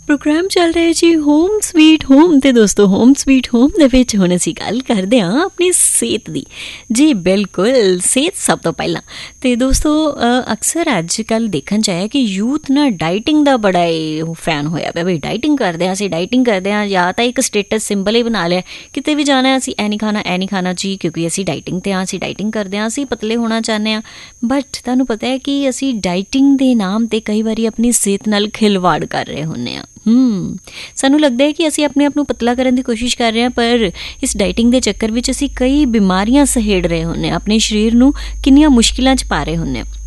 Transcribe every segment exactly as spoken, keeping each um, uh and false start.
Programme चल रहा है जी होम स्वीट होम। तो दोस्तों होम स्वीट होम दे विच हुण असीं गल करदे हां अपनी सेहत दी। जी बिल्कुल, सेहत सब तो पहला। तो दोस्तों अक्सर अजकल देखण च आया कि यूथ ना डाइटिंग दा बड़ा ही फैन होया पिया। बई डाइटिंग करदे हां असीं डाइटिंग करदे हां, या तां एक स्टेटस सिंबल ही बना लिया, किते भी जाना असीं ऐ नहीं खाना ऐ नहीं खाना जी, क्योंकि असीं डाइटिंग ते हां, असीं डाइटिंग करदे हां, असीं पतले होना चाहते हां। बट तुहानूं पता है कि असीं डाइटिंग दे नाम ते कई वारी अपनी सेहत नाल खिलवाड़ कर रहे हुंदे हां। हूँ सानूं लगदा है कि असीं अपने आप नूं पतला करन दी कोशिश कर रहे हैं, पर इस डाइटिंग दे चक्कर विच असीं कई बीमारियां सहेड़ रहे हुंदे हां, अपने शरीर नूं किन्नियां मुश्किलां च पा रहे हुंदे हां।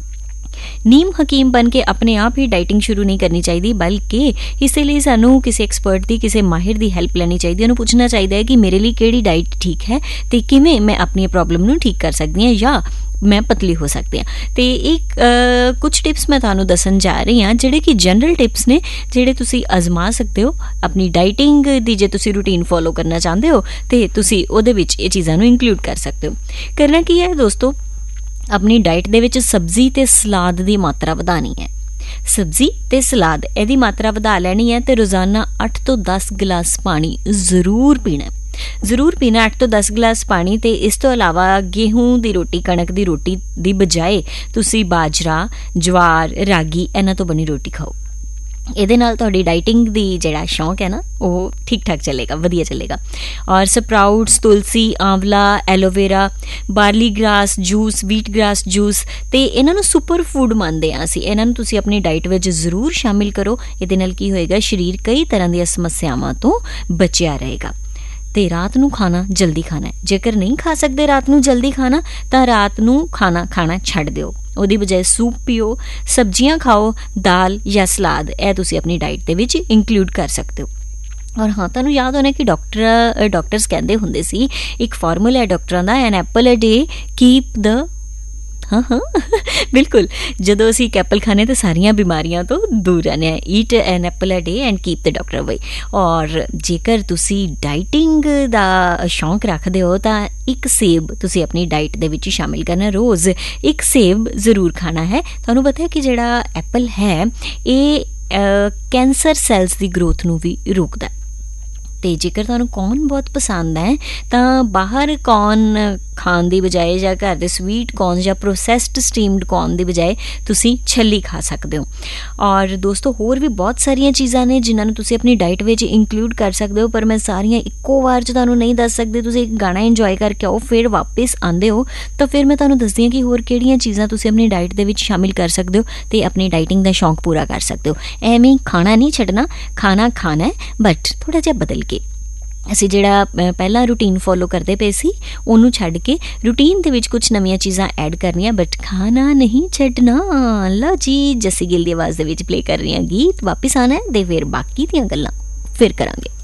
नीम हकीम बन के अपने आप ही डाइटिंग शुरू नहीं करनी चाहिए, बल्कि इसके लिए सानू किसी एक्सपर्ट की, किसी माहिर की हैल्प लेनी चाहिए। उन्होंने पूछना चाहिए कि मेरे लिए किहड़ी डाइट ठीक है, तो किवें मैं अपनी प्रॉब्लम नूं ठीक कर सकती हाँ या मैं पतली हो सकती हाँ। तो एक आ, कुछ टिप्स मैं तुहानूं दसन जा रही हाँ, जिहड़े कि जनरल टिप्स ने, जिहड़े तुसीं आजमा सकते हो अपनी डाइटिंग दी। जे तुसीं रूटीन फॉलो करना चाहते हो तो तुसीं उहदे विच इह चीज़ां नूं इंक्लूड कर सकते हो। करना की है दोस्तों, अपनी डाइट दे विच सब्जी ते सलाद दी मात्रा वधानी है। सब्जी ते सलाद इहदी मात्रा वधा लैनी है, तो रोज़ाना अठ तो दस गिलास पानी जरूर पीना है। जरूर पीना अठ तो दस गिलास पानी। तो इस तो अलावा गेहूं दी रोटी, कणक दी रोटी दी बजाए तुसी बाजरा, ज्वार, रागी इन्हां तो बनी रोटी खाओ। ਇਹਦੇ ਨਾਲ ਤੁਹਾਡੀ ਡਾਈਟਿੰਗ ਦੀ ਜਿਹੜਾ ਸ਼ੌਂਕ ਹੈ ਨਾ ਉਹ ਠੀਕ ਠਾਕ ਚੱਲੇਗਾ, ਵਧੀਆ ਚੱਲੇਗਾ। ਔਰ ਸਪਰਾਊਟਸ, ਤੁਲਸੀ, ਆਂਵਲਾ, ਐਲੋਵੇਰਾ, ਬਾਰਲੀ grass juice, wheat grass juice, ਤੇ ਇਹਨਾਂ ਨੂੰ ਸੁਪਰ ਫੂਡ ਮੰਨਦੇ ਹਾਂ ਅਸੀਂ। ਇਹਨਾਂ ਨੂੰ ਤੁਸੀਂ ਆਪਣੀ ਡਾਈਟ ਵਿੱਚ ਜ਼ਰੂਰ ਸ਼ਾਮਿਲ ਕਰੋ। ਇਹਦੇ ਨਾਲ ਕੀ ਹੋਏਗਾ, ਸਰੀਰ ਕਈ ਤਰ੍ਹਾਂ ਦੀਆਂ ਸਮੱਸਿਆਵਾਂ ਤੋਂ ਬਚਿਆ ਰਹੇਗਾ। ਤੇ ਰਾਤ ਨੂੰ ਖਾਣਾ ਜਲਦੀ ਖਾਣਾ ਹੈ। ਜੇਕਰ ਨਹੀਂ ਖਾ ਸਕਦੇ ਰਾਤ ਨੂੰ ਜਲਦੀ ਖਾਣਾ, ਤਾਂ ਰਾਤ ਨੂੰ ਖਾਣਾ ਖਾਣਾ ਛੱਡ ਦਿਓ, ਉਹਦੀ ਬਜਾਏ ਸੂਪ ਪੀਓ, ਸਬਜ਼ੀਆਂ ਖਾਓ, ਦਾਲ ਜਾਂ ਸਲਾਦ ਇਹ ਤੁਸੀਂ ਆਪਣੀ ਡਾਈਟ ਦੇ ਵਿੱਚ ਇੰਕਲੂਡ ਕਰ ਸਕਦੇ ਹੋ। ਔਰ ਹਾਂ, ਤੁਹਾਨੂੰ ਯਾਦ ਹੋਣਾ ਕਿ ਡਾਕਟਰ ਡਾਕਟਰਸ ਕਹਿੰਦੇ ਹੁੰਦੇ ਸੀ, ਇੱਕ ਫਾਰਮੂਲਾ ਹੈ ਡਾਕਟਰਾਂ ਦਾ, an apple a day keep ਦ हाँ हाँ बिल्कुल, ਜਦੋਂ ਅਸੀਂ ਇੱਕ ਐਪਲ ਖਾਣੇ ਤਾਂ ਸਾਰੀਆਂ ਬਿਮਾਰੀਆਂ ਤੋਂ ਦੂਰ ਰਹਿੰਦੇ ਹਾਂ। Eat an apple a day and keep the doctor ਅਵੇ। ਔਰ ਜੇਕਰ ਤੁਸੀਂ ਡਾਈਟਿੰਗ ਦਾ ਸ਼ੌਂਕ ਰੱਖਦੇ ਹੋ ਤਾਂ ਇੱਕ ਸੇਬ ਤੁਸੀਂ ਆਪਣੀ ਡਾਈਟ ਦੇ ਵਿੱਚ ਸ਼ਾਮਿਲ ਕਰਨਾ। ਰੋਜ਼ ਇੱਕ ਸੇਬ ਜ਼ਰੂਰ ਖਾਣਾ ਹੈ। ਤੁਹਾਨੂੰ ਪਤਾ ਹੈ ਕਿ ਜਿਹੜਾ ਐਪਲ ਹੈ ਇਹ ਕੈਂਸਰ ਸੈਲਸ ਦੀ ਗਰੋਥ ਨੂੰ ਵੀ ਰੋਕਦਾ। ਤੇ ਜੇਕਰ ਤੁਹਾਨੂੰ ਕੌਰਨ ਬਹੁਤ ਪਸੰਦ ਹੈ ਤਾਂ ਬਾਹਰ ਕੌਰਨ ਖਾਣ ਦੀ ਬਜਾਏ ਜਾਂ ਘਰ ਦੇ ਸਵੀਟ ਕੌਰਨ ਜਾਂ ਪ੍ਰੋਸੈਸਡ ਸਟੀਮਡ ਕੌਰਨ ਦੀ ਬਜਾਏ ਤੁਸੀਂ ਛੱਲੀ ਖਾ ਸਕਦੇ ਹੋ। ਔਰ ਦੋਸਤੋ ਹੋਰ ਵੀ ਬਹੁਤ ਸਾਰੀਆਂ ਚੀਜ਼ਾਂ ਨੇ ਜਿਨ੍ਹਾਂ ਨੂੰ ਤੁਸੀਂ ਆਪਣੀ ਡਾਈਟ ਵਿੱਚ ਇੰਕਲੂਡ ਕਰ ਸਕਦੇ ਹੋ, ਪਰ ਮੈਂ ਸਾਰੀਆਂ ਇੱਕੋ ਵਾਰ 'ਚ ਤੁਹਾਨੂੰ ਨਹੀਂ ਦੱਸ ਸਕਦੀ। ਤੁਸੀਂ ਇੱਕ ਗਾਣਾ ਇੰਜੋਏ ਕਰਕੇ ਆਓ, ਫਿਰ ਵਾਪਸ ਆਉਂਦੇ ਹੋ ਤਾਂ ਫਿਰ ਮੈਂ ਤੁਹਾਨੂੰ ਦੱਸਦੀ ਹਾਂ ਕਿ ਹੋਰ ਕਿਹੜੀਆਂ ਚੀਜ਼ਾਂ ਤੁਸੀਂ ਆਪਣੀ ਡਾਈਟ ਦੇ ਵਿੱਚ ਸ਼ਾਮਿਲ ਕਰ ਸਕਦੇ ਹੋ ਅਤੇ ਆਪਣੀ ਡਾਈਟਿੰਗ ਦਾ ਸ਼ੌਂਕ ਪੂਰਾ ਕਰ ਸਕਦੇ ਹੋ। ਐਵੇਂ ਖਾਣਾ ਨਹੀਂ ਛੱਡਣਾ, ਖਾਣਾ ਖਾਣਾ ਹੈ, ਬਟ ਥੋੜ੍ਹਾ ਜਿਹਾ ਬਦਲ ਕੇ। ਅਸੀਂ ਜਿਹੜਾ ਪਹਿਲਾਂ ਰੂਟੀਨ ਫੋਲੋ ਕਰਦੇ ਪਏ ਸੀ ਉਹਨੂੰ ਛੱਡ ਕੇ ਰੂਟੀਨ ਦੇ ਵਿੱਚ ਕੁਛ ਨਵੀਆਂ ਚੀਜ਼ਾਂ ਐਡ ਕਰਨੀਆਂ, ਬਟ ਖਾਣਾ ਨਹੀਂ ਛੱਡਣਾ। ਲਓ ਜੀ, ਜੱਸੀ ਗਿੱਲ ਦੀ ਆਵਾਜ਼ ਦੇ ਵਿੱਚ ਪਲੇ ਕਰ ਰਹੀ ਹਾਂ ਗੀਤ। ਵਾਪਿਸ ਆਉਣਾ ਹੈ ਅਤੇ ਫਿਰ ਬਾਕੀ ਦੀਆਂ ਗੱਲਾਂ ਫਿਰ ਕਰਾਂਗੇ।